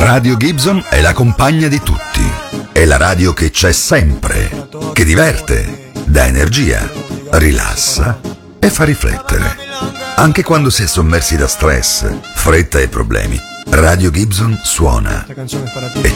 Radio Gibson è la compagna di tutti. È la radio che c'è sempre, che diverte, dà energia, rilassa e fa riflettere. Anche quando si è sommersi da stress, fretta e problemi, Radio Gibson suona e